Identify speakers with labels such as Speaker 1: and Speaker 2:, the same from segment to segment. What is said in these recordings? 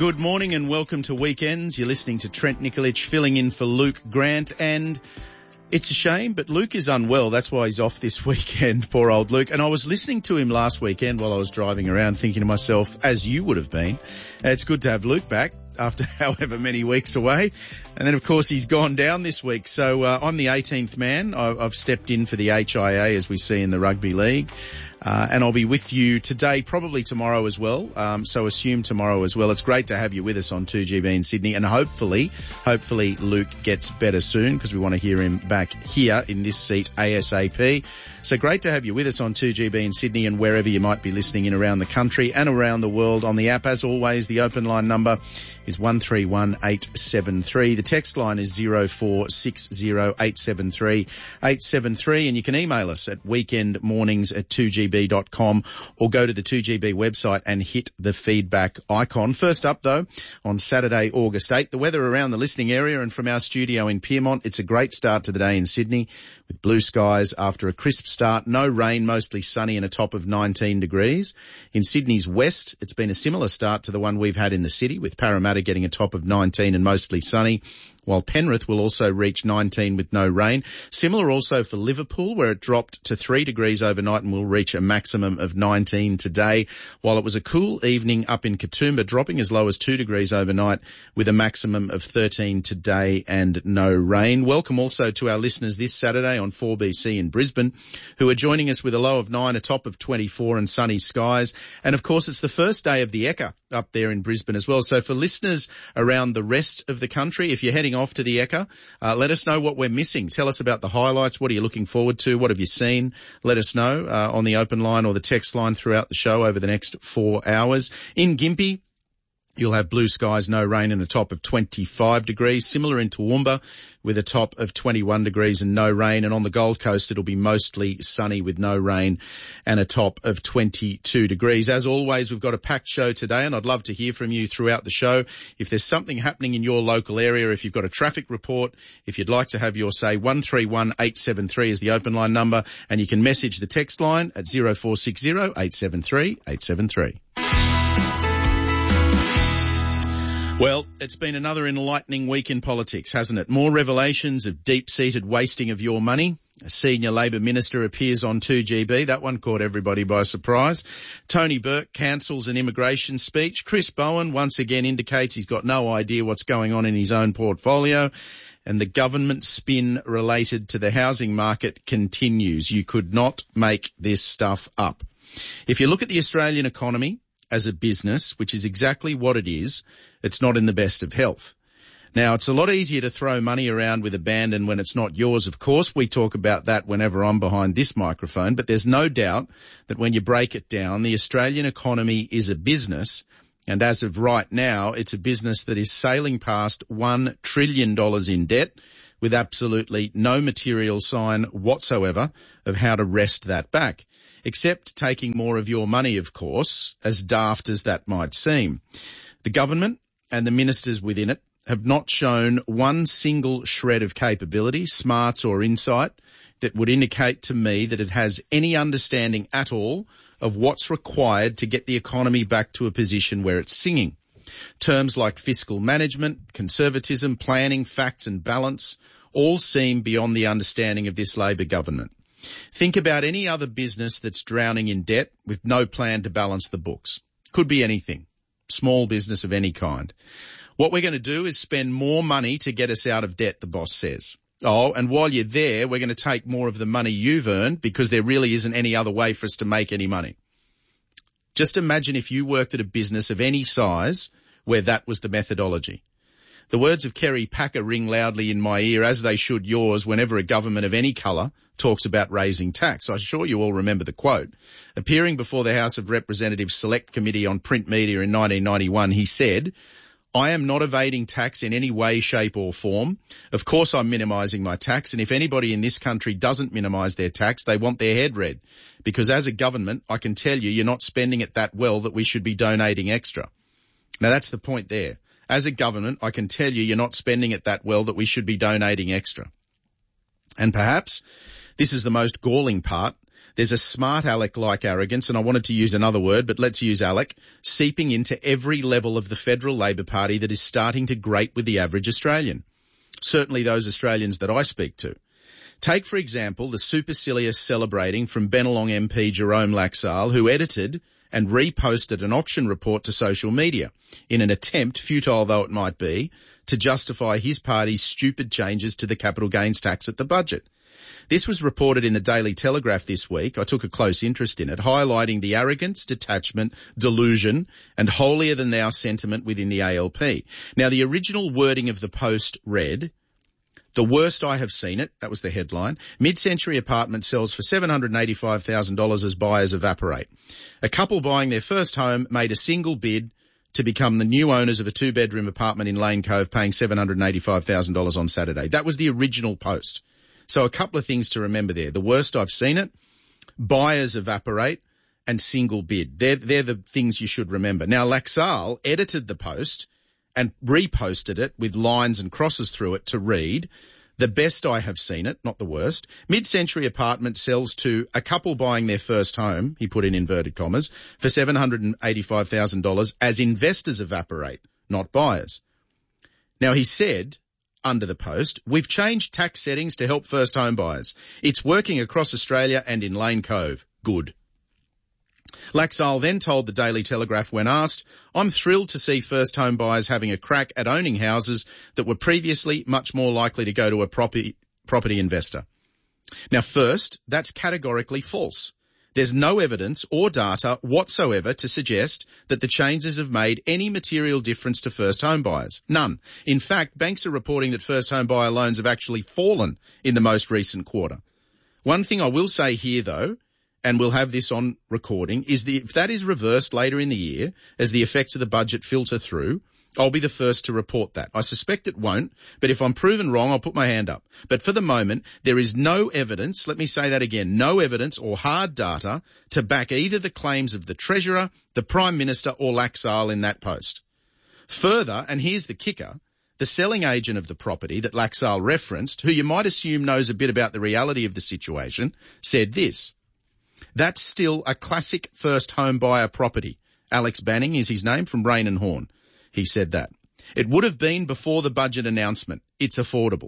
Speaker 1: Good morning and welcome to Weekends. You're listening to Trent Nikolic filling in for Luke Grant, and it's a shame, but Luke is unwell. That's why he's off this weekend, poor old Luke. And I was listening to him last weekend while I was driving around thinking to myself, as you would have been, it's good to have Luke back after however many weeks away. And then, of course, he's gone down this week. So I'm the 18th man. I've stepped in for the HIA, as we see in the rugby league. And I'll be with you today, probably tomorrow as well. So assume tomorrow as well. It's great to have you with us on 2GB in Sydney. And hopefully Luke gets better soon, because we want to hear him back here in this seat ASAP. So great to have you with us on 2GB in Sydney and wherever you might be listening in around the country and around the world on the app. As always, the open line number is 131873. The text line is 0460873873, and you can email us at weekendmornings@2gb.com or go to the 2GB website and hit the feedback icon. First up, though, on Saturday, August 8th, the weather around the listening area and from our studio in Pyrmont. It's a great start to the day in Sydney with blue skies after a crisp start. No rain, mostly sunny and a top of 19 degrees. In Sydney's west, it's been a similar start to the one we've had in the city, with Parramatta getting a top of 19 and mostly sunny, while Penrith will also reach 19 with no rain. Similar also for Liverpool, where it dropped to 3 degrees overnight and will reach a maximum of 19 today, while it was a cool evening up in Katoomba, dropping as low as 2 degrees overnight with a maximum of 13 today and no rain. Welcome also to our listeners this Saturday on 4BC in Brisbane, who are joining us with a low of 9, a top of 24 and sunny skies. And of course, it's the first day of the Ekka up there in Brisbane as well. So for listeners around the rest of the country, if you're heading off to the Ekka, let us know what we're missing. Tell us about the highlights. What are you looking forward to? What have you seen? Let us know on the open line or the text line throughout the show over the next 4 hours. In Gympie, you'll have blue skies, no rain, and a top of 25 degrees. Similar in Toowoomba with a top of 21 degrees and no rain. And on the Gold Coast, it'll be mostly sunny with no rain and a top of 22 degrees. As always, we've got a packed show today, and I'd love to hear from you throughout the show. If there's something happening in your local area, if you've got a traffic report, if you'd like to have your say, 131873 is the open line number, and you can message the text line at 0460 873 873. Well, it's been another enlightening week in politics, hasn't it? More revelations of deep-seated wasting of your money. A senior Labor minister appears on 2GB. That one caught everybody by surprise. Tony Burke cancels an immigration speech. Chris Bowen once again indicates he's got no idea what's going on in his own portfolio. And the government spin related to the housing market continues. You could not make this stuff up. If you look at the Australian economy as a business, which is exactly what it is, it's not in the best of health. Now, it's a lot easier to throw money around with abandon when it's not yours, of course. We talk about that whenever I'm behind this microphone, but there's no doubt that when you break it down, the Australian economy is a business, and as of right now, it's a business that is sailing past $1 trillion in debt with absolutely no material sign whatsoever of how to wrest that back, except taking more of your money, of course, as daft as that might seem. The government and the ministers within it have not shown one single shred of capability, smarts or insight that would indicate to me that it has any understanding at all of what's required to get the economy back to a position where it's singing. Terms like fiscal management, conservatism, planning, facts and balance all seem beyond the understanding of this Labor government. Think about any other business that's drowning in debt with no plan to balance the books. Could be anything. Small business of any kind. What we're going to do is spend more money to get us out of debt, the boss says. Oh, and while you're there, we're going to take more of the money you've earned because there really isn't any other way for us to make any money. Just imagine if you worked at a business of any size where that was the methodology. The words of Kerry Packer ring loudly in my ear, as they should yours, whenever a government of any colour talks about raising tax. I'm sure you all remember the quote. Appearing before the House of Representatives Select Committee on Print Media in 1991, he said, "I am not evading tax in any way, shape or form. Of course I'm minimising my tax, and if anybody in this country doesn't minimise their tax, they want their head read. Because as a government, I can tell you, you're not spending it that well that we should be donating extra." Now that's the point there. As a government, I can tell you, you're not spending it that well that we should be donating extra. And perhaps this is the most galling part. There's a smart Alec-like arrogance, and I wanted to use another word, but let's use Alec, seeping into every level of the federal Labor Party that is starting to grate with the average Australian. Certainly those Australians that I speak to. Take, for example, the supercilious celebrating from Bennelong MP Jerome Laxale, who edited and reposted an auction report to social media in an attempt, futile though it might be, to justify his party's stupid changes to the capital gains tax at the budget. This was reported in the Daily Telegraph this week. I took a close interest in it, highlighting the arrogance, detachment, delusion and holier-than-thou sentiment within the ALP. Now, the original wording of the post read, "The worst I have seen it," that was the headline, "mid-century apartment sells for $785,000 as buyers evaporate. A couple buying their first home made a single bid to become the new owners of a two-bedroom apartment in Lane Cove, paying $785,000 on Saturday." That was the original post. So a couple of things to remember there. The worst I've seen it, buyers evaporate, and single bid. They're the things you should remember. Now, Laxale edited the post and reposted it with lines and crosses through it to read, "The best I have seen it," not the worst, "mid-century apartment sells to a couple buying their first home," he put in inverted commas, "for $785,000 as investors evaporate, not buyers." Now, he said, under the post, "We've changed tax settings to help first home buyers. It's working across Australia and in Lane Cove. Good." Laxale then told the Daily Telegraph when asked, "I'm thrilled to see first home buyers having a crack at owning houses that were previously much more likely to go to a property investor." Now first, that's categorically false. There's no evidence or data whatsoever to suggest that the changes have made any material difference to first home buyers. None. In fact, banks are reporting that first home buyer loans have actually fallen in the most recent quarter. One thing I will say here though, and we'll have this on recording, is if that is reversed later in the year as the effects of the budget filter through, I'll be the first to report that. I suspect it won't, but if I'm proven wrong, I'll put my hand up. But for the moment, there is no evidence, let me say that again, no evidence or hard data to back either the claims of the Treasurer, the Prime Minister or Laxale in that post. Further, and here's the kicker, the selling agent of the property that Laxale referenced, who you might assume knows a bit about the reality of the situation, said this, "That's still a classic first home buyer property." Alex Banning is his name, from Rain and Horn. He said that. "It would have been before the budget announcement. It's affordable."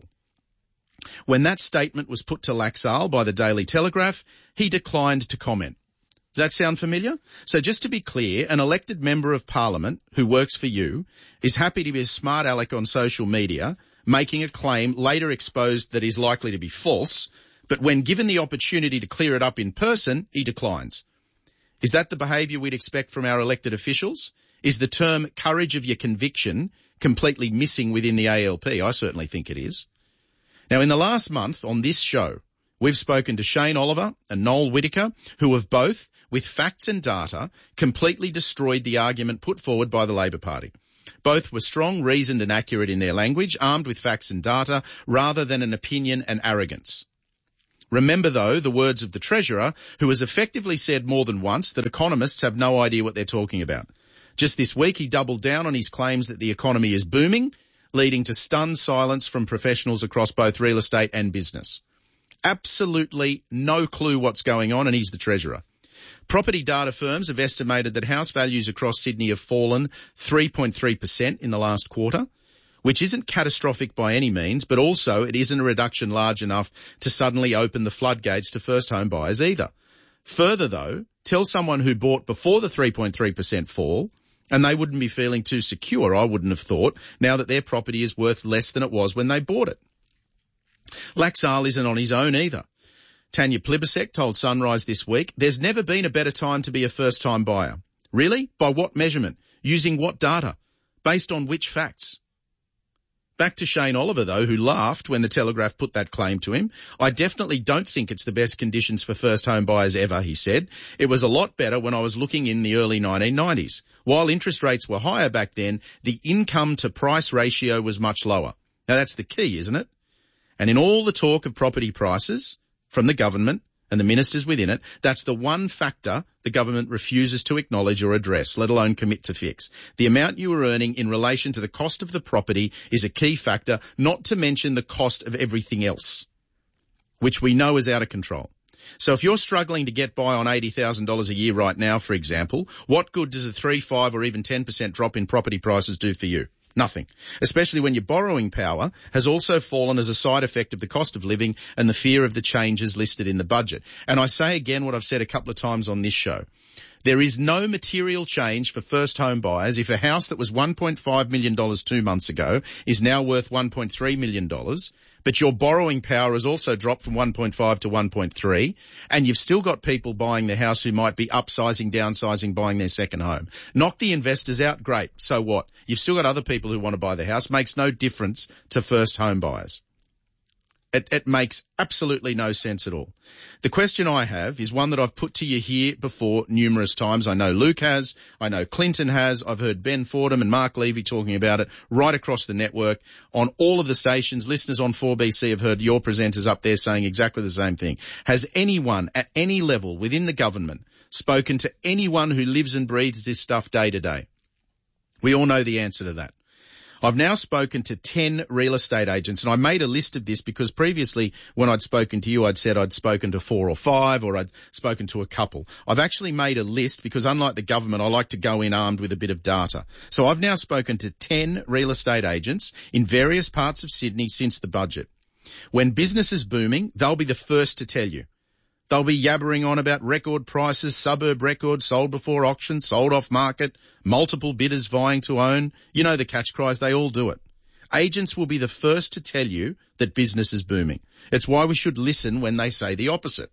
Speaker 1: When that statement was put to Laxale by the Daily Telegraph, he declined to comment. Does that sound familiar? So just to be clear, an elected member of Parliament who works for you is happy to be a smart aleck on social media, making a claim later exposed that is likely to be false, but when given the opportunity to clear it up in person, he declines. Is that the behaviour we'd expect from our elected officials? Is the term courage of your conviction completely missing within the ALP? I certainly think it is. Now, in the last month on this show, we've spoken to Shane Oliver and Noel Whittaker, who have both, with facts and data, completely destroyed the argument put forward by the Labor Party. Both were strong, reasoned and accurate in their language, armed with facts and data, rather than an opinion and arrogance. Remember, though, the words of the Treasurer, who has effectively said more than once that economists have no idea what they're talking about. Just this week, he doubled down on his claims that the economy is booming, leading to stunned silence from professionals across both real estate and business. Absolutely no clue what's going on, and he's the Treasurer. Property data firms have estimated that house values across Sydney have fallen 3.3% in the last quarter, which isn't catastrophic by any means, but also it isn't a reduction large enough to suddenly open the floodgates to first home buyers either. Further though, tell someone who bought before the 3.3% fall, and they wouldn't be feeling too secure, I wouldn't have thought, now that their property is worth less than it was when they bought it. Laxale isn't on his own either. Tanya Plibersek told Sunrise this week, "There's never been a better time to be a first-time buyer." Really? By what measurement? Using what data? Based on which facts? Back to Shane Oliver, though, who laughed when the Telegraph put that claim to him. "I definitely don't think it's the best conditions for first home buyers ever," he said. "It was a lot better when I was looking in the early 1990s. While interest rates were higher back then, the income to price ratio was much lower." Now that's the key, isn't it? And in all the talk of property prices from the government and the ministers within it, that's the one factor the government refuses to acknowledge or address, let alone commit to fix. The amount you are earning in relation to the cost of the property is a key factor, not to mention the cost of everything else, which we know is out of control. So if you're struggling to get by on $80,000 a year right now, for example, what good does a 3, 5 or even 10% drop in property prices do for you? Nothing. Especially when your borrowing power has also fallen as a side effect of the cost of living and the fear of the changes listed in the budget. And I say again what I've said a couple of times on this show. There is no material change for first home buyers if a house that was $1.5 million 2 months ago is now worth $1.3 million, but your borrowing power has also dropped from 1.5 to 1.3, and you've still got people buying their house who might be upsizing, downsizing, buying their second home. Knock the investors out, great. So what? You've still got other people who want to buy the house. Makes no difference to first home buyers. It makes absolutely no sense at all. The question I have is one that I've put to you here before numerous times. I know Luke has. I know Clinton has. I've heard Ben Fordham and Mark Levy talking about it right across the network on all of the stations. Listeners on 4BC have heard your presenters up there saying exactly the same thing. Has anyone at any level within the government spoken to anyone who lives and breathes this stuff day to day? We all know the answer to that. I've now spoken to 10 real estate agents, and I made a list of this because previously when I'd spoken to you, I'd said I'd spoken to 4 or 5 or I'd spoken to a couple. I've actually made a list because unlike the government, I like to go in armed with a bit of data. So I've now spoken to 10 real estate agents in various parts of Sydney since the budget. When business is booming, they'll be the first to tell you. They'll be yabbering on about record prices, suburb records, sold before auction, sold off market, multiple bidders vying to own. You know the catch cries, they all do it. Agents will be the first to tell you that business is booming. It's why we should listen when they say the opposite.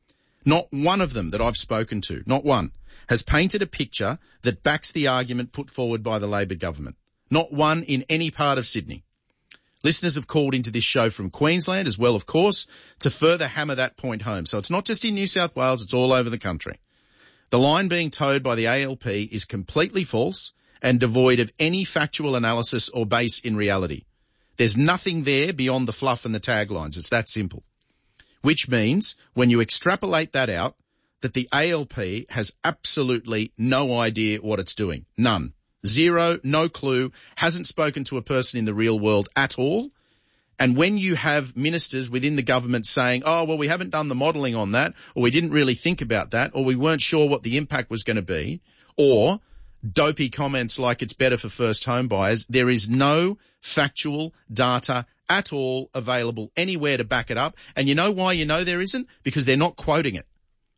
Speaker 1: Not one of them that I've spoken to, not one, has painted a picture that backs the argument put forward by the Labor government. Not one in any part of Sydney. Listeners have called into this show from Queensland as well, of course, to further hammer that point home. So it's not just in New South Wales, it's all over the country. The line being towed by the ALP is completely false and devoid of any factual analysis or base in reality. There's nothing there beyond the fluff and the taglines. It's that simple. Which means when you extrapolate that out, that the ALP has absolutely no idea what it's doing. None. Zero, no clue, hasn't spoken to a person in the real world at all. And when you have ministers within the government saying, oh, well, we haven't done the modelling on that, or we didn't really think about that, or we weren't sure what the impact was going to be, or dopey comments like it's better for first home buyers, there is no factual data at all available anywhere to back it up. And you know why you know there isn't? Because they're not quoting it.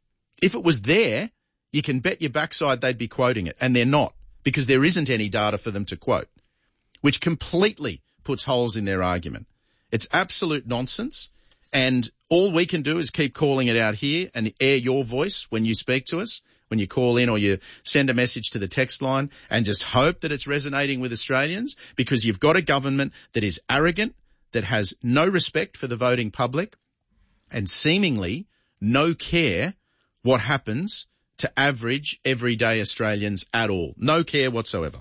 Speaker 1: If it was there, you can bet your backside they'd be quoting it, and they're not. Because there isn't any data for them to quote, which completely puts holes in their argument. It's absolute nonsense, and all we can do is keep calling it out here and air your voice when you speak to us, when you call in or you send a message to the text line, and just hope that it's resonating with Australians, because you've got a government that is arrogant, that has no respect for the voting public, and seemingly no care what happens to average, everyday Australians at all. No care whatsoever.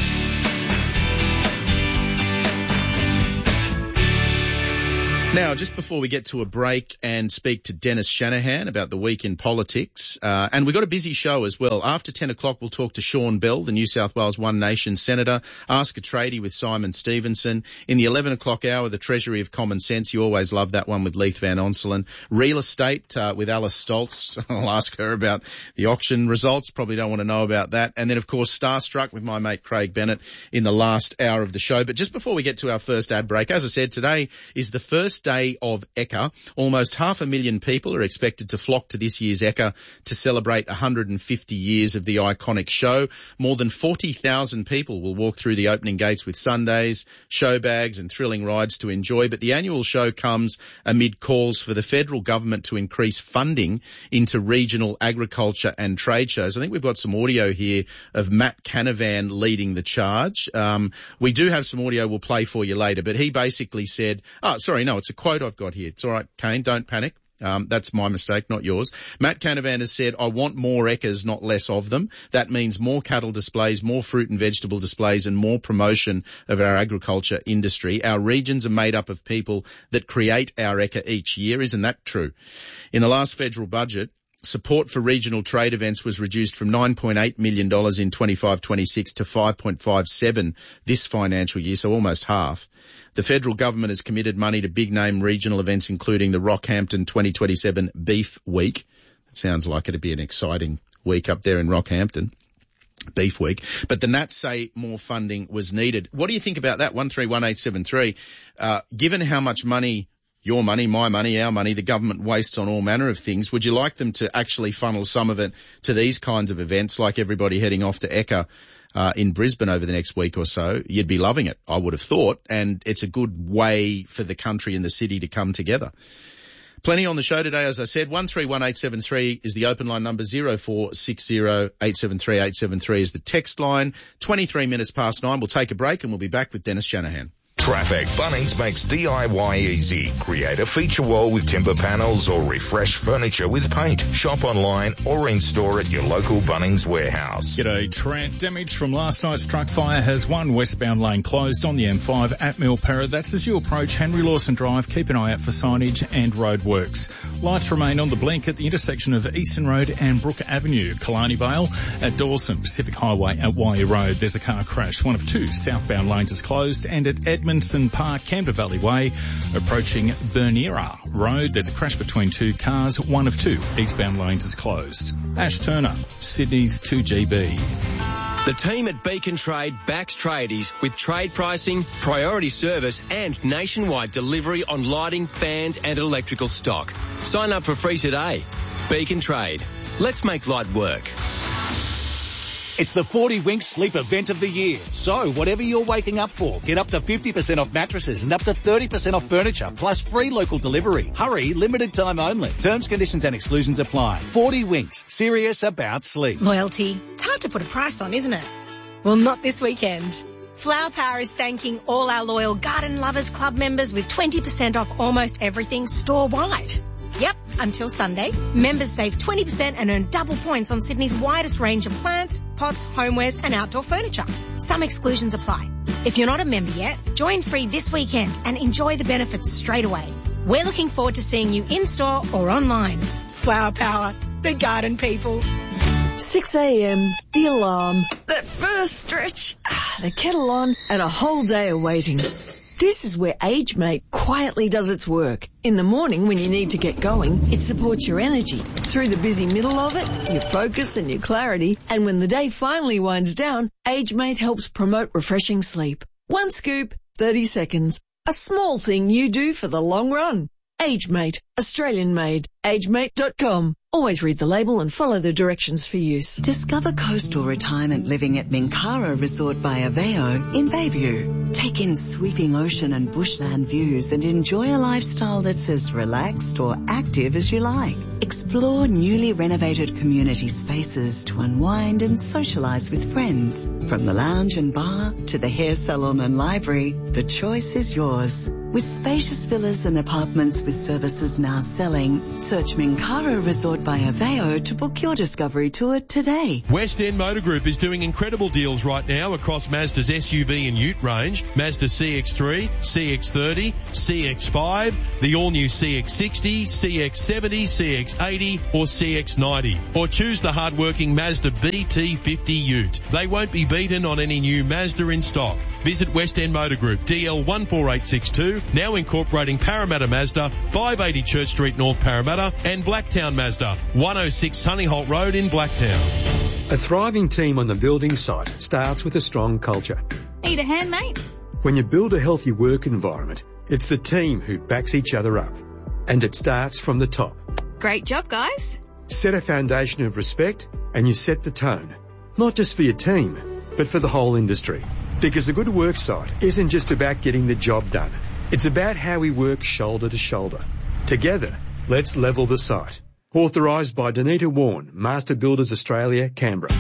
Speaker 1: Now, just before we get to a break and speak to Dennis Shanahan about the week in politics, and we've got a busy show as well. After 10 o'clock, we'll talk to Sean Bell, the New South Wales One Nation Senator, Ask a Tradie with Simon Stevenson. In the 11 o'clock hour, the Treasury of Common Sense. You always love that one with Leith Van Onselen. Real Estate with Alice Stoltz. I'll ask her about the auction results. Probably don't want to know about that. And then, of course, Starstruck with my mate Craig Bennett in the last hour of the show. But just before we get to our first ad break, as I said, today is the first day of Ekka. Almost 500,000 people are expected to flock to this year's Ekka to celebrate 150 years of the iconic show. More than 40,000 people will walk through the opening gates with sundaes, show bags and thrilling rides to enjoy. But the annual show comes amid calls for the federal government to increase funding into regional agriculture and trade shows. I think we've got some audio here of Matt Canavan leading the charge. We do have some audio we'll play for you later, but he basically said, it's a quote I've got here. It's all right, Kane, don't panic. That's my mistake, not yours. Matt Canavan has said, I want more Ekkas, not less of them. That means more cattle displays, more fruit and vegetable displays, and more promotion of our agriculture industry. Our regions are made up of people that create our Ekka each year. Isn't that true? In the last federal budget, support for regional trade events was reduced from $9.8 million in 25-26 to $5.57 this financial year, so almost half. The federal government has committed money to big-name regional events, including the Rockhampton 2027 Beef Week. It sounds like it'd be an exciting week up there in Rockhampton. Beef Week. But the Nats say more funding was needed. What do you think about that? 131873. Given how much money, your money, my money, our money, the government wastes on all manner of things, would you like them to actually funnel some of it to these kinds of events, like everybody heading off to Ekka in Brisbane over the next week or so? You'd be loving it, I would have thought, and it's a good way for the country and the city to come together. Plenty on the show today, as I said. 131873 is the open line number. 0460 873 873 is the text line. 23 minutes past 9. We'll take a break and we'll be back with Dennis Shanahan.
Speaker 2: Traffic. Bunnings makes DIY easy. Create a feature wall with timber panels or refresh furniture with paint. Shop online or in-store at your local Bunnings warehouse.
Speaker 3: G'day, Trent. Damage from last night's truck fire has one westbound lane closed on the M5 at Milperra. That's as you approach Henry Lawson Drive. Keep an eye out for signage and roadworks. Lights remain on the blink at the intersection of Eastern Road and Brook Avenue. Killarney Vale at Dawson. Pacific Highway at Wire Road. There's a car crash. One of two southbound lanes is closed. And at Edmondson Park, Camden Valley Way, approaching Bernera Road, there's a crash between two cars. One of two eastbound lanes is closed. Ash Turner, Sydney's 2GB.
Speaker 4: The team at Beacon Trade backs tradies with trade pricing, priority service and nationwide delivery on lighting, fans and electrical stock. Sign up for free today. Beacon Trade. Let's make light work.
Speaker 5: It's the 40 Winks Sleep event of the year. So whatever you're waking up for, get up to 50% off mattresses and up to 30% off furniture, plus free local delivery. Hurry, limited time only. Terms, conditions and exclusions apply. 40 Winks, serious about sleep.
Speaker 6: Loyalty. It's hard to put a price on, isn't it? Well, not this weekend. Flower Power is thanking all our loyal Garden Lovers Club members with 20% off almost everything store-wide. Yep, until Sunday. Members save 20% and earn double points on Sydney's widest range of plants, pots, homewares and outdoor furniture. Some exclusions apply. If you're not a member yet, join free this weekend and enjoy the benefits straight away. We're looking forward to seeing you in-store or online. Flower Power, the garden people.
Speaker 7: 6 a.m, the alarm, that first stretch, the kettle on, and a whole day of waiting. This is where AgeMate quietly does its work. In the morning when you need to get going, it supports your energy. Through the busy middle of it, your focus and your clarity. And when the day finally winds down, AgeMate helps promote refreshing sleep. One scoop, 30 seconds. A small thing you do for the long run. AgeMate, Australian made. AgeMate.com. Always read the label and follow the directions for use.
Speaker 8: Discover coastal retirement living at Minkara Resort by Aveo in Bayview. Take in sweeping ocean and bushland views and enjoy a lifestyle that's as relaxed or active as you like. Explore newly renovated community spaces to unwind and socialise with friends. From the lounge and bar to the hair salon and library, the choice is yours. With spacious villas and apartments with services now selling, search Minkara Resort by Aveo to book your discovery tour today.
Speaker 9: West End Motor Group is doing incredible deals right now across Mazda's SUV and Ute range, Mazda CX-3, CX-30, CX-5, the all-new CX-60, CX-70, CX-80 or CX-90. Or choose the hard-working Mazda BT50 Ute. They won't be beaten on any new Mazda in stock. Visit West End Motor Group, DL 14862, now incorporating Parramatta Mazda, 580 Church Street, North Parramatta, and Blacktown Mazda, 106 Sunnyholt Road in Blacktown.
Speaker 10: A thriving team on the building site starts with a strong culture.
Speaker 11: Need a hand, mate?
Speaker 10: When you build a healthy work environment, it's the team who backs each other up. And it starts from the top.
Speaker 11: Great job, guys.
Speaker 10: Set a foundation of respect and you set the tone. Not just for your team, but for the whole industry. Because a good work site isn't just about getting the job done. It's about how we work shoulder to shoulder. Together, let's level the site. Authorised by Danita Warren, Master Builders Australia, Canberra.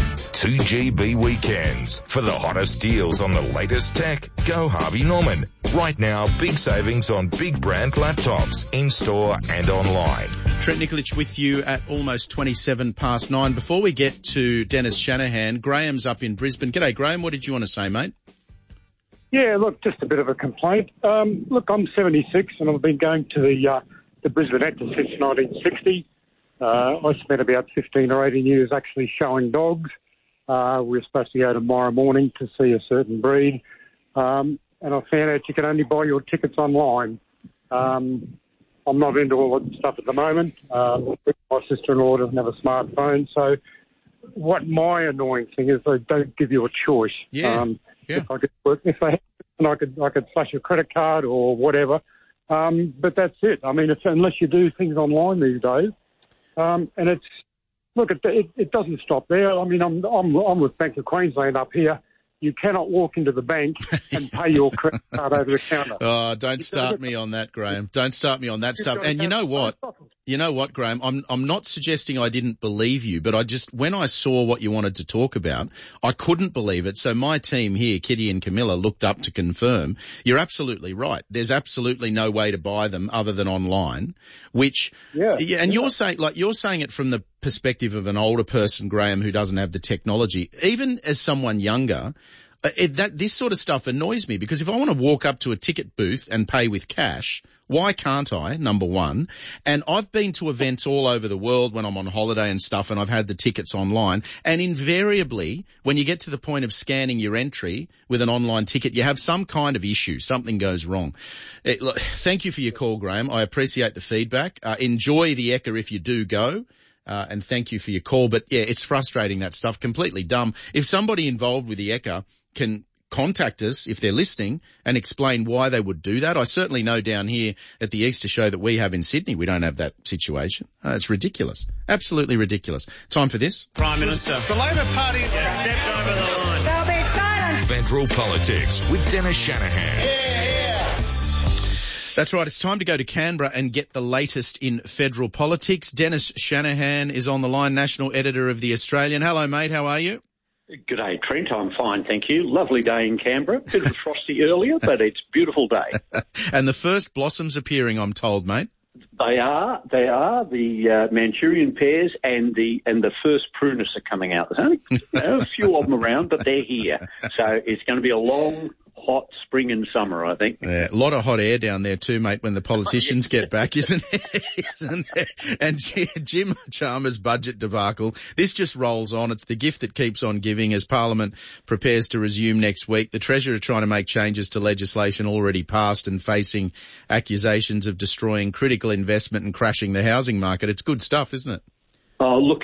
Speaker 2: 2GB weekends. For the hottest deals on the latest tech, go Harvey Norman. Right now, big savings on big brand laptops, in-store and online.
Speaker 1: Trent Nikolic with you at almost 27 past 9. Before we get to Dennis Shanahan, Graham's up in Brisbane. G'day, Graham. What did you want to say, mate?
Speaker 12: Yeah, look, just a bit of a complaint. Look, I'm 76 and I've been going to the Brisbane Actors since 1960. I spent about 15 or 18 years actually showing dogs. We're supposed to go tomorrow morning to see a certain breed. And I found out you can only buy your tickets online. I'm not into all that stuff at the moment. My sister-in-law doesn't have a smartphone, so what my annoying thing is they don't give you a choice. If I could work, if they had, I could flash a credit card or whatever. But that's it. I mean, unless you do things online these days, and it doesn't stop there. I mean, I'm with Bank of Queensland up here. You cannot walk into the bank and pay your credit card over the counter.
Speaker 1: Oh, don't start me on that, Graham. Don't start me on that stuff. And you know what? You know what, Graham? I'm not suggesting I didn't believe you, but when I saw what you wanted to talk about, I couldn't believe it. So my team here, Kitty and Camilla, looked up to confirm. You're absolutely right. There's absolutely no way to buy them other than online, you're saying it from the perspective of an older person, Graham, who doesn't have the technology. Even as someone younger, this sort of stuff annoys me, because if I want to walk up to a ticket booth and pay with cash, why can't I, number one? And I've been to events all over the world when I'm on holiday and stuff, and I've had the tickets online. And invariably, when you get to the point of scanning your entry with an online ticket, you have some kind of issue. Something goes wrong. Thank you for your call, Graham. I appreciate the feedback. Enjoy the Ekka if you do go. And thank you for your call. But yeah, it's frustrating, that stuff. Completely dumb. If somebody involved with the Ekka can contact us, if they're listening, and explain why they would do that. I certainly know down here at the Easter show that we have in Sydney, we don't have that situation. It's ridiculous. Absolutely ridiculous. Time for this.
Speaker 13: Prime Minister. The Labor Party stepped over the line.
Speaker 2: There'll be silence. Federal Politics with Dennis Shanahan.
Speaker 1: That's right. It's time to go to Canberra and get the latest in federal politics. Dennis Shanahan is on the line, national editor of The Australian. Hello, mate. How are you?
Speaker 14: Good day, Trent. I'm fine, thank you. Lovely day in Canberra. Bit of frosty earlier, but it's a beautiful day.
Speaker 1: And the first blossoms appearing, I'm told, mate.
Speaker 14: They are. The Manchurian pears and the first prunus are coming out. There's only a few of them around, but they're here. So it's going to be a long, hot spring and summer, I think.
Speaker 1: Yeah, a lot of hot air down there too, mate, when the politicians get back, isn't there? And Jim Chalmers' budget debacle, this just rolls on. It's the gift that keeps on giving as Parliament prepares to resume next week. The Treasurer trying to make changes to legislation already passed and facing accusations of destroying critical investment and crashing the housing market. It's good stuff, isn't it?
Speaker 14: Oh, look,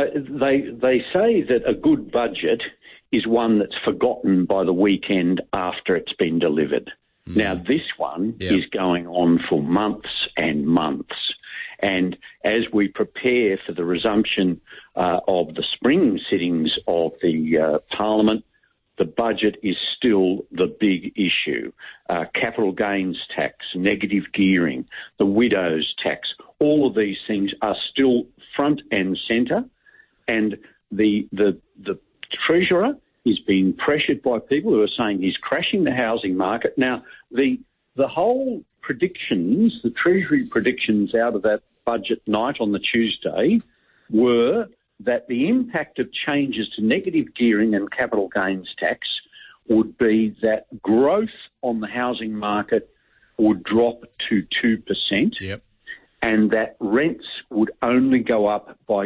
Speaker 14: they say that a good budget is one that's forgotten by the weekend after it's been delivered. Now, this one is going on for months and months. And as we prepare for the resumption of the spring sittings of the Parliament, the budget is still the big issue. Capital gains tax, negative gearing, the widows tax, all of these things are still front and centre. And the Treasurer is being pressured by people who are saying he's crashing the housing market. Now, the whole predictions, the Treasury predictions out of that budget night on the Tuesday were that the impact of changes to negative gearing and capital gains tax would be that growth on the housing market would drop to 2%. And that rents would only go up by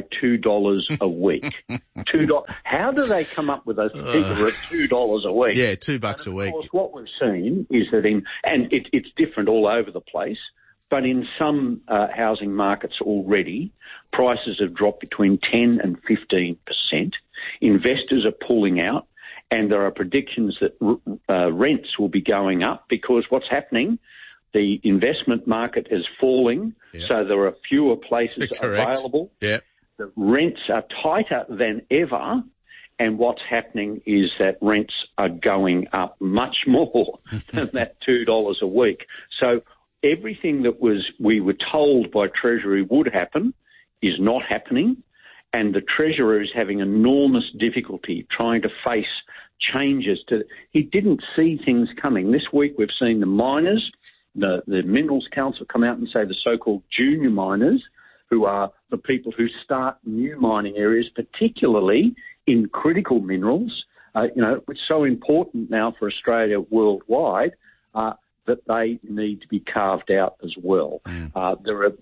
Speaker 14: $2 a week. $2. How do they come up with a figure of $2 a week?
Speaker 1: Yeah, $2 a week.
Speaker 14: Of course, what we've seen is that it's different all over the place, but in some housing markets already, prices have dropped between 10 and 15%. Investors are pulling out, and there are predictions that rents will be going up because what's happening, the investment market is falling, so there are fewer places available. The rents are tighter than ever, and what's happening is that rents are going up much more than that $2 a week. So everything that we were told by Treasury would happen is not happening, and the Treasurer is having enormous difficulty trying to face changes. He didn't see things coming. This week we've seen the miners, the Minerals Council come out and say the so-called junior miners, who are the people who start new mining areas, particularly in critical minerals, which is so important now for Australia worldwide, that they need to be carved out as well. There are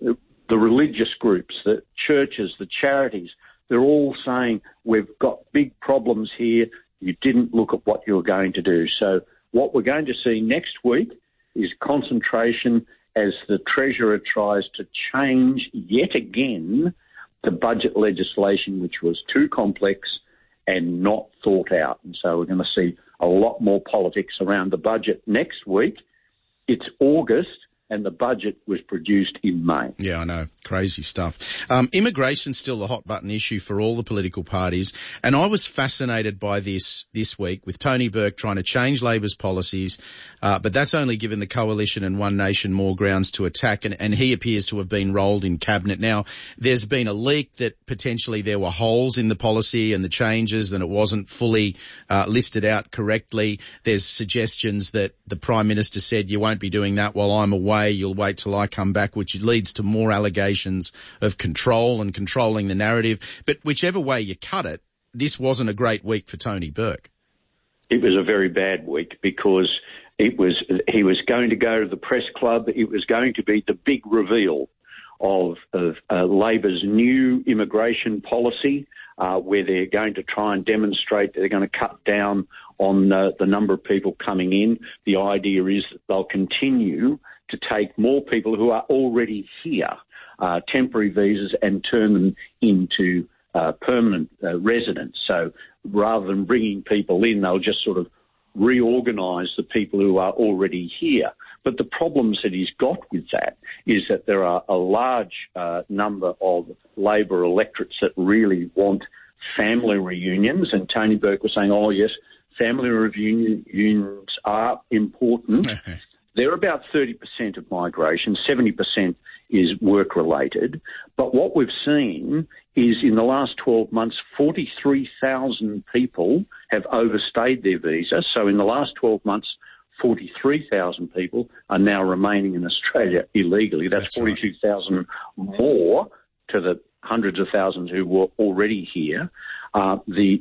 Speaker 14: the religious groups, the churches, the charities, they're all saying, we've got big problems here. You didn't look at what you were going to do. So what we're going to see next week is concentration as the Treasurer tries to change yet again the budget legislation, which was too complex and not thought out. And so we're going to see a lot more politics around the budget next week. It's August, and the budget was produced in May.
Speaker 1: Yeah, I know. Crazy stuff. Immigration's still the hot button issue for all the political parties. And I was fascinated by this week with Tony Burke trying to change Labor's policies. But that's only given the Coalition and One Nation more grounds to attack. And he appears to have been rolled in cabinet. Now, there's been a leak that potentially there were holes in the policy and the changes and it wasn't fully listed out correctly. There's suggestions that the Prime Minister said, you won't be doing that while I'm away. You'll wait till I come back, which leads to more allegations of control and controlling the narrative. But whichever way you cut it, this wasn't a great week for Tony Burke.
Speaker 14: It was a very bad week because he was going to go to the press club. It was going to be the big reveal of Labor's new immigration policy, where they're going to try and demonstrate that they're going to cut down on the number of people coming in. The idea is that they'll continue to take more people who are already here, temporary visas, and turn them into permanent residents. So rather than bringing people in, they'll just sort of reorganise the people who are already here. But the problems that he's got with that is that there are a large number of Labor electorates that really want family reunions. And Tony Burke was saying, oh, yes, family reunions are important. They're about 30% of migration, 70% is work-related. But what we've seen is in the last 12 months, 43,000 people have overstayed their visa. So in the last 12 months, 43,000 people are now remaining in Australia illegally. That's 42,000 more to the hundreds of thousands who were already here. The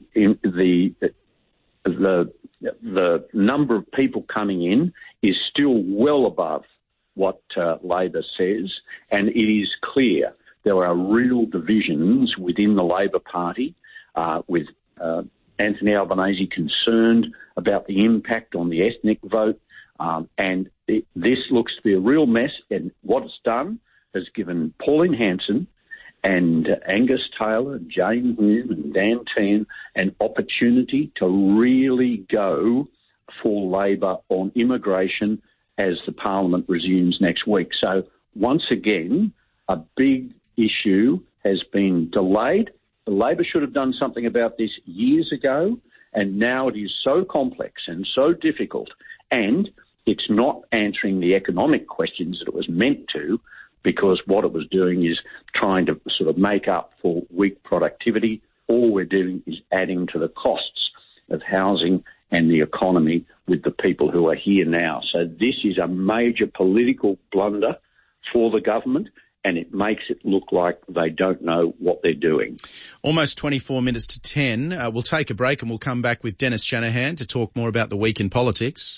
Speaker 14: number of people coming in is still well above what Labor says, and it is clear there are real divisions within the Labor Party, with Anthony Albanese concerned about the impact on the ethnic vote, and this looks to be a real mess, and what it's done has given Pauline Hanson and Angus Taylor, Jane Hume and Dan Tehan an opportunity to really go for Labor on immigration as the Parliament resumes next week. So once again, a big issue has been delayed. Labor should have done something about this years ago, and now it is so complex and so difficult, and it's not answering the economic questions that it was meant to, because what it was doing is trying to sort of make up for weak productivity. All we're doing is adding to the costs of housing and the economy with the people who are here now. So this is a major political blunder for the government, and it makes it look like they don't know what they're doing.
Speaker 1: Almost 24 minutes to 10. We'll take a break and we'll come back with Dennis Shanahan to talk more about the week in politics.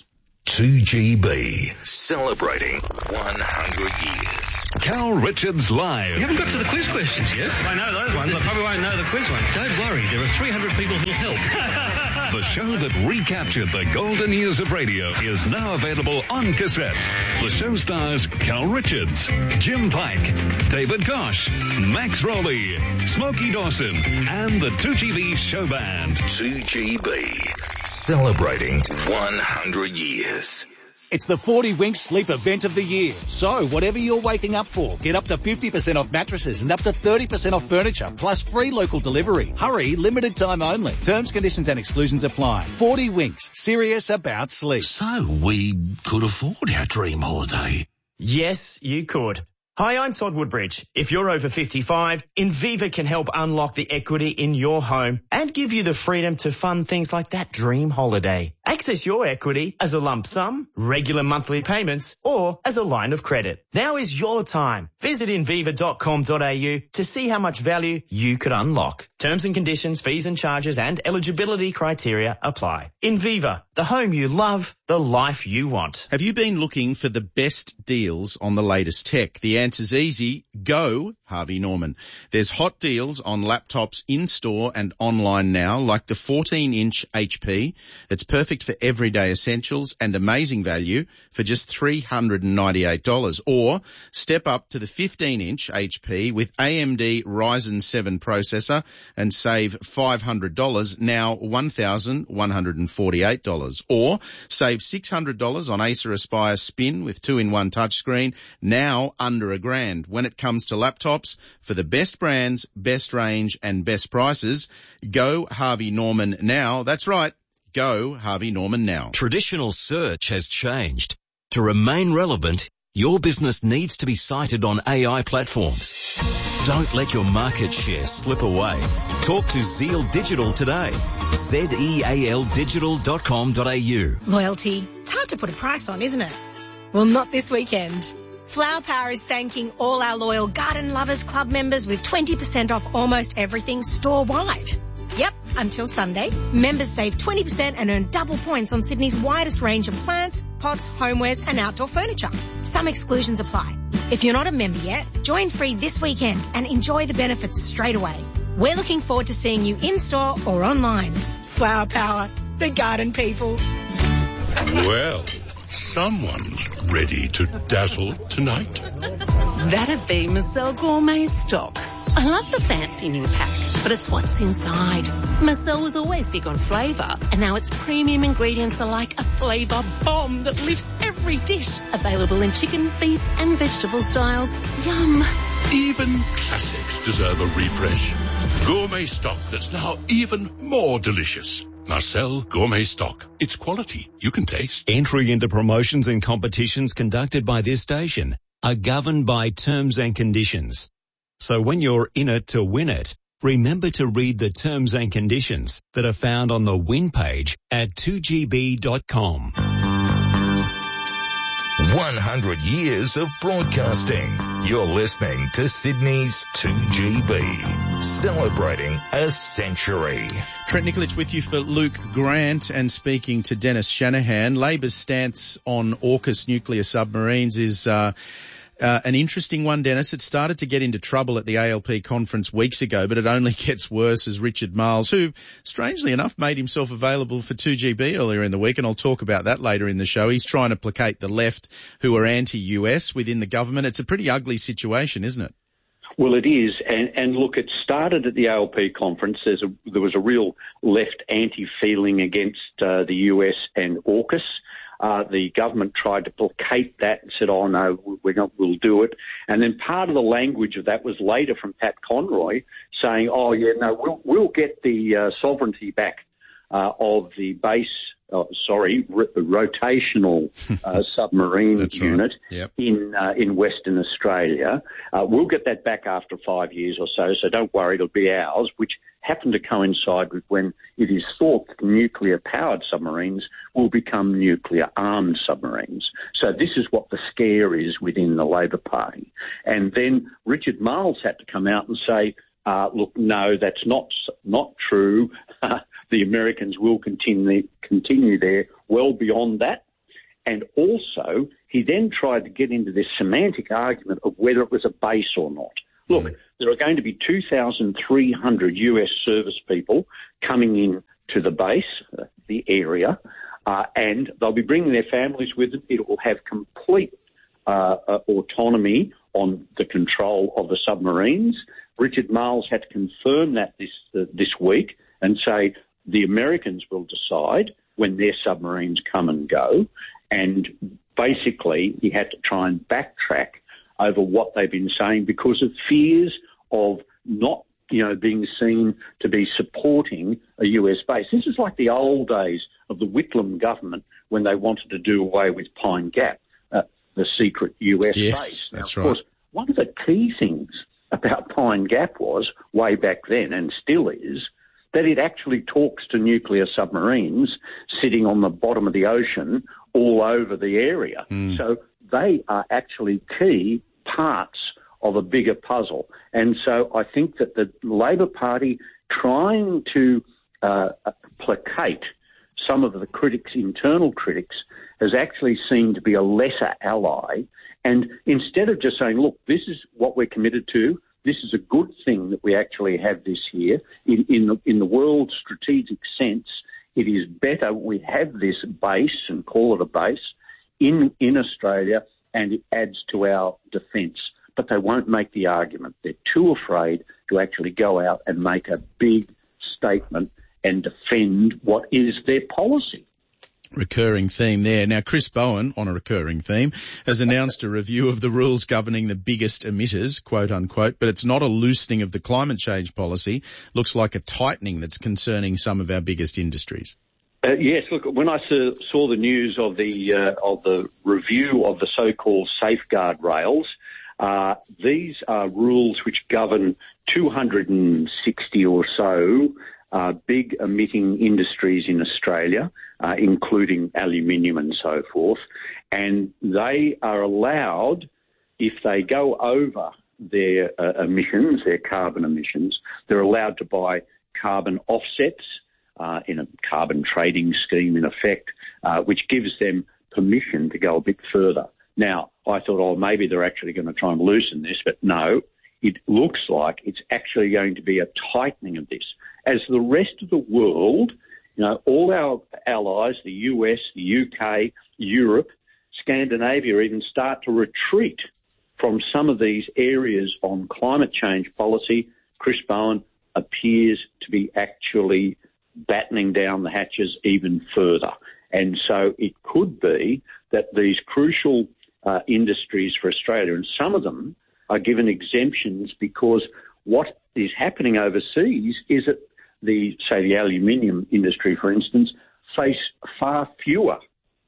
Speaker 2: 2GB, celebrating 100 years. Cal Richards Live.
Speaker 13: You haven't got to the quiz questions yet. I know those ones. I probably won't know the quiz ones. Don't worry, there are 300 people who'll help.
Speaker 2: The show that recaptured the golden years of radio is now available on cassette. The show stars Cal Richards, Jim Pike, David Kosh, Max Rowley, Smokey Dawson, and the 2GB show band. 2GB, celebrating 100 years.
Speaker 5: It's the 40 Winks Sleep Event of the Year. So, whatever you're waking up for, get up to 50% off mattresses and up to 30% off furniture, plus free local delivery. Hurry, limited time only. Terms, conditions and exclusions apply. 40 Winks, serious about sleep.
Speaker 15: So, we could afford our dream holiday.
Speaker 16: Yes, you could. Hi, I'm Todd Woodbridge. If you're over 55, Inviva can help unlock the equity in your home and give you the freedom to fund things like that dream holiday. Access your equity as a lump sum, regular monthly payments, or as a line of credit. Now is your time. Visit inviva.com.au to see how much value you could unlock. Terms and conditions, fees and charges and eligibility criteria apply. Inviva, the home you love, the life you want.
Speaker 1: Have you been looking for the best deals on the latest tech? The answer's easy. Go Harvey Norman. There's hot deals on laptops in-store and online now, like the 14-inch HP. It's perfect for everyday essentials and amazing value for just $398. Or step up to the 15-inch HP with AMD Ryzen 7 processor and save $500, now $1,148. Or save $600 on Acer Aspire Spin with 2-in-1 touchscreen, now under $1,000. When it comes to laptops, for the best brands, best range and best prices, go Harvey Norman now. That's right. Go Harvey Norman now.
Speaker 17: Traditional search has changed. To remain relevant, your business needs to be cited on AI platforms. Don't let your market share slip away. Talk to Zeal Digital today. zealdigital.com.au.
Speaker 6: Loyalty. It's hard to put a price on, isn't it? Well, not this weekend. Flower Power is thanking all our loyal Garden Lovers Club members with 20% off almost everything store-wide. Yep, until Sunday, members save 20% and earn double points on Sydney's widest range of plants, pots, homewares and outdoor furniture. Some exclusions apply. If you're not a member yet, join free this weekend and enjoy the benefits straight away. We're looking forward to seeing you in-store or online. Flower Power, the garden people.
Speaker 15: Well, someone's ready to dazzle tonight.
Speaker 18: That'd be Marcel Gourmet Stock. I love the fancy new pack, but it's what's inside. Marcel was always big on flavour, and now its premium ingredients are like a flavour bomb that lifts every dish. Available in chicken, beef and vegetable styles. Yum.
Speaker 15: Even classics deserve a refresh. Gourmet stock that's now even more delicious. Marcel Gourmet Stock. It's quality you can taste.
Speaker 17: Entry into promotions and competitions conducted by this station are governed by terms and conditions. So when you're in it to win it, remember to read the terms and conditions that are found on the win page at 2gb.com.
Speaker 19: 100 years of broadcasting. You're listening to Sydney's 2GB, celebrating a century.
Speaker 1: Trent Nikolic with you for Luke Grant and speaking to Dennis Shanahan. Labor's stance on AUKUS nuclear submarines is an interesting one, Dennis. It started to get into trouble at the ALP conference weeks ago, but it only gets worse as Richard Marles, who, strangely enough, made himself available for 2GB earlier in the week, and I'll talk about that later in the show. He's trying to placate the left who are anti-US within the government. It's a pretty ugly situation, isn't it?
Speaker 14: Well, it is. And look, it started at the ALP conference. There was a real left anti-feeling against the US and AUKUS. The government tried to placate that and said, oh, no, we'll do it. And then part of the language of that was later from Pat Conroy saying, oh, yeah, no, we'll get the sovereignty back of the base, rotational submarine unit in Western Australia. We'll get that back after 5 years or so don't worry, it'll be ours, which happened to coincide with when it is thought that nuclear-powered submarines will become nuclear-armed submarines. So this is what the scare is within the Labor Party. And then Richard Marles had to come out and say, look, no, that's not true. The Americans will continue there well beyond that. And also, he then tried to get into this semantic argument of whether it was a base or not. Look, there are going to be 2,300 US service people coming in to the base, the area, and they'll be bringing their families with them. It will have complete autonomy on the control of the submarines. Richard Marles had to confirm that this week and say the Americans will decide when their submarines come and go. And basically, he had to try and backtrack over what they've been saying because of fears of not, being seen to be supporting a US base. This is like the old days of the Whitlam government when they wanted to do away with Pine Gap, the secret US base.
Speaker 1: Now,
Speaker 14: of course, one of the key things about Pine Gap was, way back then and still is, that it actually talks to nuclear submarines sitting on the bottom of the ocean all over the area. So they are actually key parts of a bigger puzzle. And so I think that the Labor Party trying to placate some of the critics, internal critics, has actually seemed to be a lesser ally. And instead of just saying, look, this is what we're committed to, this is a good thing that we actually have this here, in the world strategic sense, it is better we have this base, and call it a base, in Australia, and it adds to our defence. But they won't make the argument. They're too afraid to actually go out and make a big statement and defend what is their policy.
Speaker 1: Recurring theme there. Now, Chris Bowen, on a recurring theme, has announced a review of the rules governing the biggest emitters, quote unquote, but it's not a loosening of the climate change policy. Looks like a tightening that's concerning some of our biggest industries.
Speaker 14: Yes, look, when I saw the news of the review of the so-called safeguard rails, these are rules which govern 260 or so big emitting industries in Australia, including aluminium and so forth, and they are allowed, if they go over their emissions, their carbon emissions, they're allowed to buy carbon offsets in a carbon trading scheme, in effect, which gives them permission to go a bit further. Now, I thought, maybe they're actually going to try and loosen this, but no, it looks like it's actually going to be a tightening of this. As the rest of the world, all our allies, the US, the UK, Europe, Scandinavia even start to retreat from some of these areas on climate change policy, Chris Bowen appears to be actually battening down the hatches even further. And so it could be that these crucial industries for Australia, and some of them are given exemptions because what is happening overseas is that the aluminium industry, for instance, face far fewer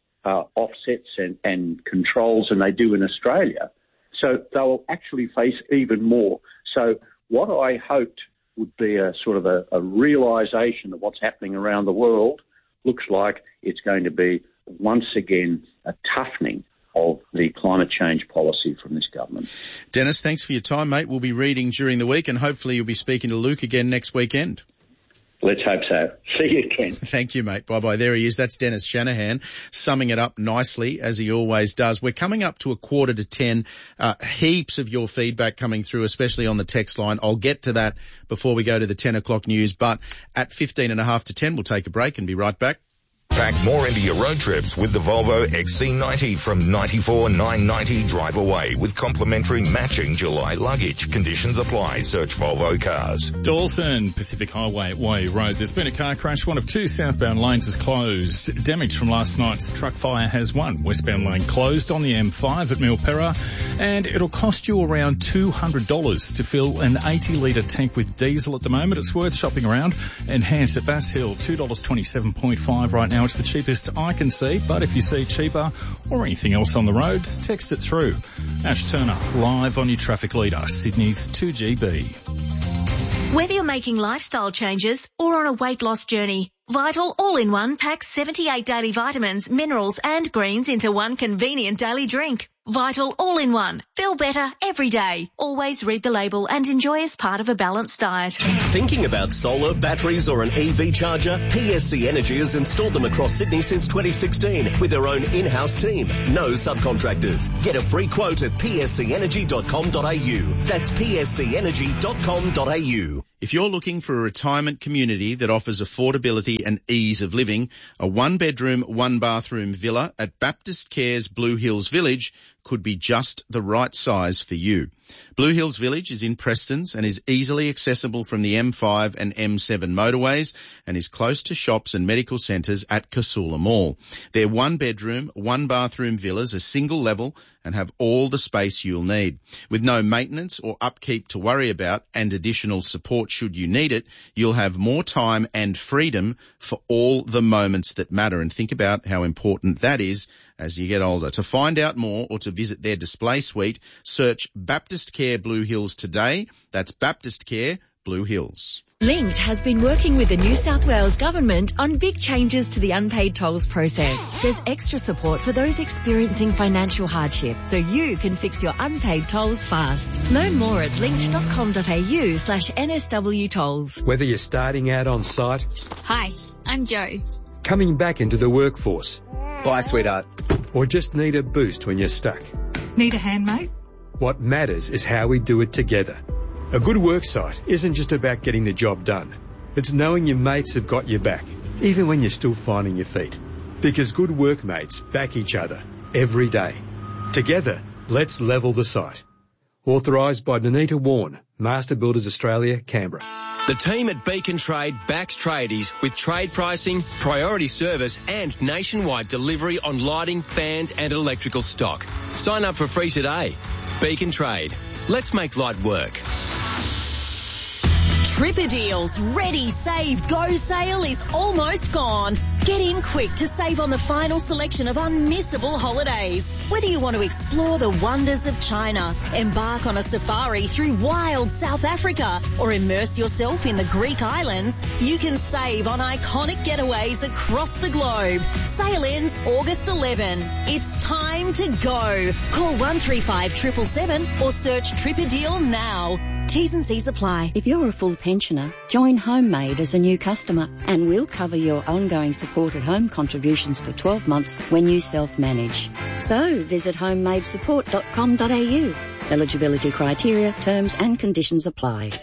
Speaker 14: offsets and controls than they do in Australia. So they'll actually face even more. So what I hoped would be a sort of a realisation of what's happening around the world looks like it's going to be once again a toughening of the climate change policy from this government.
Speaker 1: Dennis, thanks for your time, mate. We'll be reading during the week, and hopefully you'll be speaking to Luke again next weekend.
Speaker 14: Let's hope so. See you, Ken.
Speaker 1: Thank you, mate. Bye-bye. There he is. That's Dennis Shanahan, summing it up nicely, as he always does. We're coming up to 9:45. Heaps of your feedback coming through, especially on the text line. I'll get to that before we go to the 10 o'clock news, but at 15:15 to 10, we'll take a break and be right back.
Speaker 19: Pack more into your road trips with the Volvo XC90 from $94,990 drive away with complimentary matching July luggage. Conditions apply. Search Volvo Cars.
Speaker 3: Dawson, Pacific Highway Road. There's been a car crash. One of two southbound lanes is closed. Damage from last night's truck fire has one westbound lane closed on the M5 at Milperra, and it'll cost you around $200 to fill an 80-litre tank with diesel at the moment. It's worth shopping around. Enhanced at Bass Hill, $2.27.5 right now. It's the cheapest I can see, but if you see cheaper or anything else on the roads, text it through. Ash Turner, live on your traffic leader, Sydney's 2GB.
Speaker 6: Whether you're making lifestyle changes or on a weight loss journey, Vital All-in-One packs 78 daily vitamins, minerals and greens into one convenient daily drink. Vital All-in-One. Feel better every day. Always read the label and enjoy as part of a balanced diet.
Speaker 20: Thinking about solar, batteries or an EV charger? PSC Energy has installed them across Sydney since 2016 with their own in-house team. No subcontractors. Get a free quote at pscenergy.com.au. That's pscenergy.com.au.
Speaker 1: If you're looking for a retirement community that offers affordability and ease of living, a one-bedroom, one-bathroom villa at Baptist Care's Blue Hills Village could be just the right size for you. Blue Hills Village is in Prestons and is easily accessible from the M5 and M7 motorways and is close to shops and medical centres at Casula Mall. Their one-bedroom, one-bathroom villas are single level and have all the space you'll need. With no maintenance or upkeep to worry about and additional support should you need it, you'll have more time and freedom for all the moments that matter. And think about how important that is as you get older. To find out more or to visit their display suite, search Baptist Care Blue Hills today. That's Baptist Care Blue Hills.
Speaker 21: Linked has been working with the New South Wales Government on big changes to the unpaid tolls process. There's extra support for those experiencing financial hardship, so you can fix your unpaid tolls fast. Learn more at linked.com.au/NSW tolls.
Speaker 10: Whether you're starting out on site,
Speaker 11: Hi, I'm Joe.
Speaker 10: coming back into the workforce,
Speaker 22: Bye, sweetheart.
Speaker 10: or just need a boost when you're stuck,
Speaker 23: Need a hand, mate?
Speaker 10: what matters is how we do it together. A good worksite isn't just about getting the job done. It's knowing your mates have got your back, even when you're still finding your feet. Because good workmates back each other every day. Together, let's level the site. Authorised by Danita Warren, Master Builders Australia, Canberra.
Speaker 4: The team at Beacon Trade backs tradies with trade pricing, priority service and nationwide delivery on lighting, fans and electrical stock. Sign up for free today. Beacon Trade. Let's make light work.
Speaker 24: Tripper Deals Ready, Save, Go sale is almost gone. Get in quick to save on the final selection of unmissable holidays. Whether you want to explore the wonders of China, embark on a safari through wild South Africa, or immerse yourself in the Greek islands, you can save on iconic getaways across the globe. Sale ends August 11. It's time to go. Call 135 777 or search Tripper Deal now. T's and C's apply.
Speaker 25: If you're a full pensioner, join Homemade as a new customer and we'll cover your ongoing supported home contributions for 12 months when you self-manage. So visit homemadesupport.com.au. Eligibility criteria, terms and conditions apply.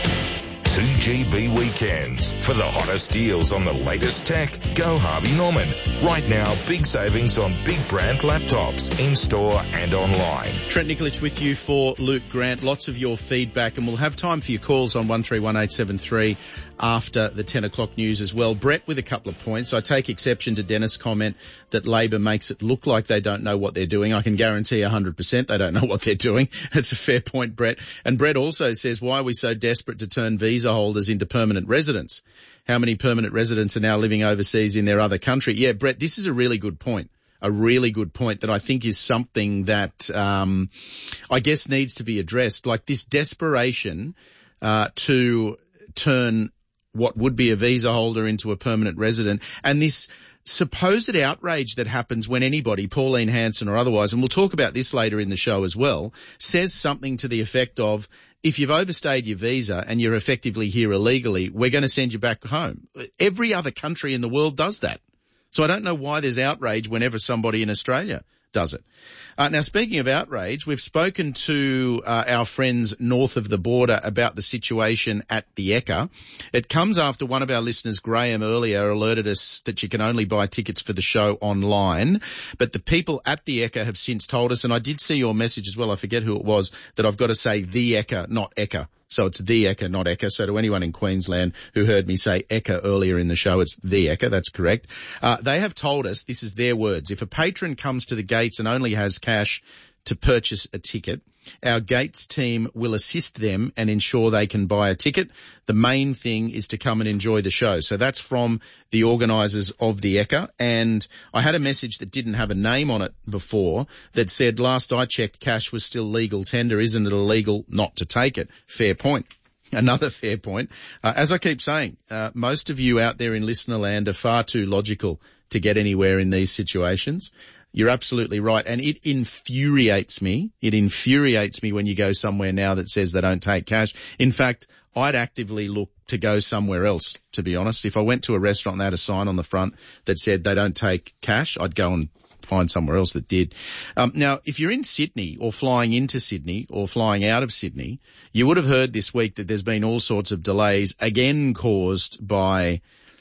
Speaker 19: 2GB weekends. For the hottest deals on the latest tech, go Harvey Norman. Right now, big savings on big brand laptops, in-store and online.
Speaker 1: Trent Nikolic with you for Luke Grant. Lots of your feedback, and we'll have time for your calls on 131873 after the 10 o'clock news as well. Brett with a couple of points. I take exception to Dennis' comment that Labor makes it look like they don't know what they're doing. I can guarantee 100% they don't know what they're doing. That's a fair point, Brett. And Brett also says, why are we so desperate to turn visa holders into permanent residents? How many permanent residents are now living overseas in their other country? Yeah, Brett, this is a really good point. A really good point that I think is something that I guess needs to be addressed. Like this desperation to turn what would be a visa holder into a permanent resident, and this supposed outrage that happens when anybody, Pauline Hanson or otherwise, and we'll talk about this later in the show as well, says something to the effect of, if you've overstayed your visa and you're effectively here illegally, we're going to send you back home. Every other country in the world does that. So I don't know why there's outrage whenever somebody in Australia does it. Now, speaking of outrage, we've spoken to our friends north of the border about the situation at the Ekka. It comes after one of our listeners, Graham, earlier alerted us that you can only buy tickets for the show online. But the people at the Ekka have since told us, and I did see your message as well, I forget who it was, that I've got to say the Ekka, not Ekka. So it's the Ekka, not Ekka. So to anyone in Queensland who heard me say Ekka earlier in the show, it's the Ekka. That's correct. They have told us, this is their words, if a patron comes to the gates and only has cash to purchase a ticket, our gates team will assist them and ensure they can buy a ticket. The main thing is to come and enjoy the show. So that's from the organisers of the Ekka. And I had a message that didn't have a name on it before that said, last I checked, cash was still legal tender. Isn't it illegal not to take it? Fair point. Another fair point. As I keep saying, most of you out there in listener land are far too logical to get anywhere in these situations. You're absolutely right. And it infuriates me. It infuriates me when you go somewhere now that says they don't take cash. In fact, I'd actively look to go somewhere else, to be honest. If I went to a restaurant and they had a sign on the front that said they don't take cash, I'd go and find somewhere else that did. Now, if you're in Sydney or flying into Sydney or flying out of Sydney, you would have heard this week that there's been all sorts of delays, again caused by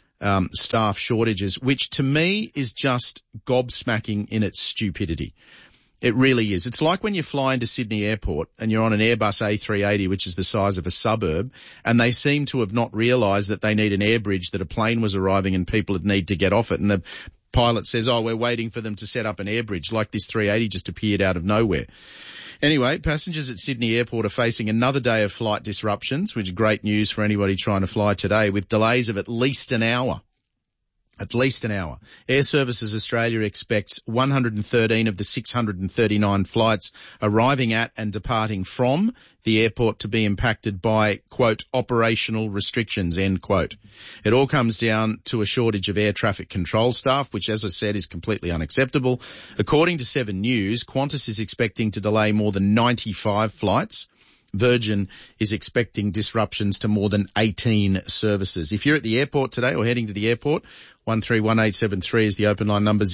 Speaker 1: staff shortages, which to me is just gobsmacking in its stupidity. It really is. It's like when you fly into Sydney Airport and you're on an Airbus A380, which is the size of a suburb, and they seem to have not realised that they need an air bridge, that a plane was arriving and people would need to get off it. And the pilot says, oh, we're waiting for them to set up an air bridge, like this 380 just appeared out of nowhere. Anyway, passengers at Sydney Airport are facing another day of flight disruptions, which is great news for anybody trying to fly today, with delays of at least an hour. At least an hour. Air Services Australia expects 113 of the 639 flights arriving at and departing from the airport to be impacted by, quote, operational restrictions, end quote. It all comes down to a shortage of air traffic control staff, which, as I said, is completely unacceptable. According to 7 News, Qantas is expecting to delay more than 95 flights. Virgin is expecting disruptions to more than 18 services. If you're at the airport today or heading to the airport, 131873 is the open line number,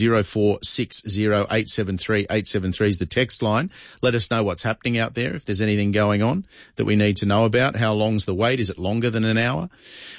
Speaker 1: 0460873873 is the text line. Let us know what's happening out there, if there's anything going on that we need to know about. How long's the wait? Is it longer than an hour?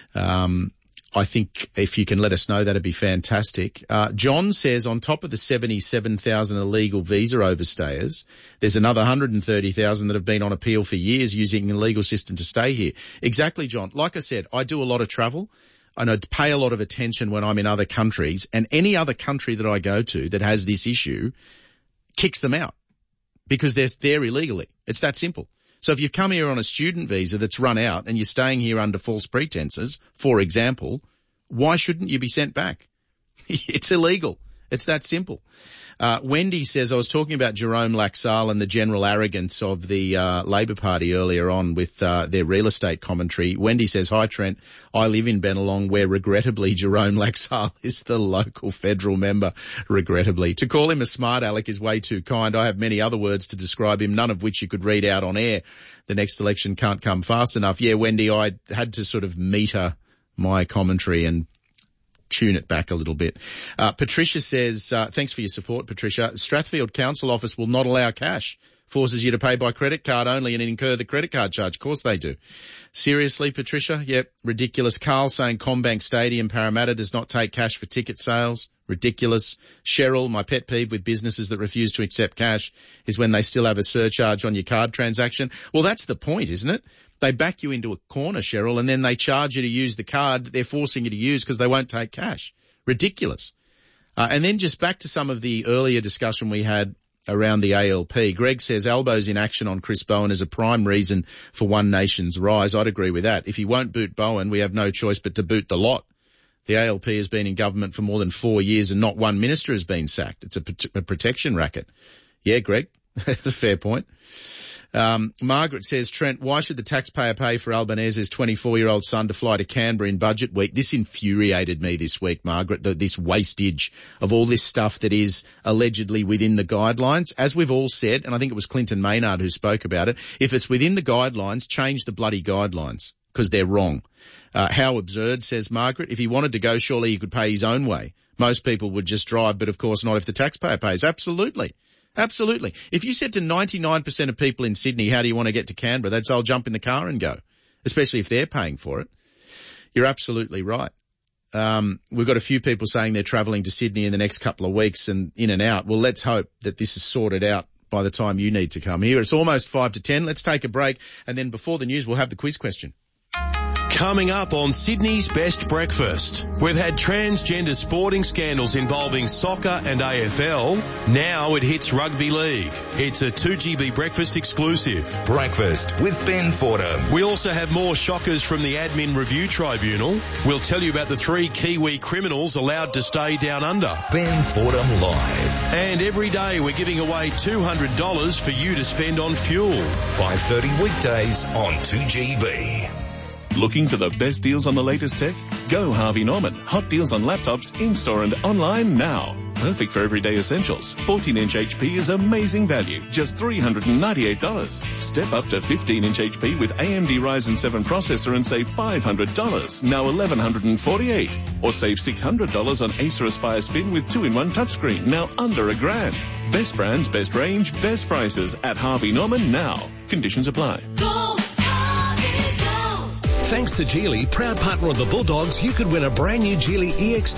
Speaker 1: I think if you can let us know, that'd be fantastic. John says on top of the 77,000 illegal visa overstayers, there's another 130,000 that have been on appeal for years using the legal system to stay here. Exactly, John. Like I said, I do a lot of travel and I pay a lot of attention when I'm in other countries, and any other country that I go to that has this issue kicks them out because they're there illegally. It's that simple. So if you've come here on a student visa that's run out and you're staying here under false pretenses, for example, why shouldn't you be sent back? It's illegal. It's that simple. Wendy says, I was talking about Jerome Laxale and the general arrogance of the Labor Party earlier on with their real estate commentary. Wendy says, hi Trent, I live in Bennelong where regrettably Jerome Laxale is the local federal member, regrettably. To call him a smart aleck is way too kind. I have many other words to describe him, none of which you could read out on air. The next election can't come fast enough. Yeah, Wendy, I had to sort of meter my commentary and tune it back a little bit. Patricia says, thanks for your support, Patricia. Strathfield Council Office will not allow cash. Forces you to pay by credit card only and incur the credit card charge. Of course they do. Seriously, Patricia? Yep, ridiculous. Carl saying Combank Stadium, Parramatta does not take cash for ticket sales. Ridiculous. Cheryl, my pet peeve with businesses that refuse to accept cash is when they still have a surcharge on your card transaction. Well, that's the point, isn't it? They back you into a corner, Cheryl, and then they charge you to use the card that they're forcing you to use because they won't take cash. Ridiculous. And then just back to some of the earlier discussion we had around the ALP. Greg says Albo's inaction on Chris Bowen is a prime reason for One Nation's rise. I'd agree with that. If he won't boot Bowen, we have no choice but to boot the lot. The ALP has been in government for more than 4 years and not one minister has been sacked. It's a protection racket. Yeah, Greg, that's a fair point. Margaret says, Trent, why should the taxpayer pay for Albanese's 24-year-old son to fly to Canberra in budget week? This infuriated me this week, Margaret, this wastage of all this stuff that is allegedly within the guidelines. As we've all said, and I think it was Clinton Maynard who spoke about it, if it's within the guidelines, change the bloody guidelines because they're wrong. How absurd, says Margaret. If he wanted to go, surely he could pay his own way. Most people would just drive, but of course not if the taxpayer pays. Absolutely. Absolutely. If you said to 99% of people in Sydney, how do you want to get to Canberra? They'd say, I'll jump in the car and go, especially if they're paying for it. You're absolutely right. We've got a few people saying they're travelling to Sydney in the next couple of weeks and in and out. Well, let's hope that this is sorted out by the time you need to come here. It's almost 5 to 10. Let's take a break. And then before the news, we'll have the quiz question.
Speaker 7: Coming up on Sydney's Best Breakfast, we've had transgender sporting scandals involving soccer and AFL. Now it hits rugby league. It's a 2GB Breakfast exclusive.
Speaker 19: Breakfast with Ben Fordham.
Speaker 7: We also have more shockers from the Admin Review Tribunal. We'll tell you about the 3 Kiwi criminals allowed to stay down under.
Speaker 19: Ben Fordham Live.
Speaker 7: And every day we're giving away $200 for you to spend on fuel.
Speaker 19: 5:30 weekdays on 2GB.
Speaker 8: Looking for the best deals on the latest tech? Go Harvey Norman. Hot deals on laptops, in-store and online now. Perfect for everyday essentials. 14-inch HP is amazing value, just $398. Step up to 15-inch HP with AMD Ryzen 7 processor and save $500, now $1,148. Or save $600 on Acer Aspire Spin with 2-in-1 touchscreen, now under $1,000. Best brands, best range, best prices at Harvey Norman now. Conditions apply.
Speaker 9: Thanks to Geely, proud partner of the Bulldogs, you could win a brand new Geely EX2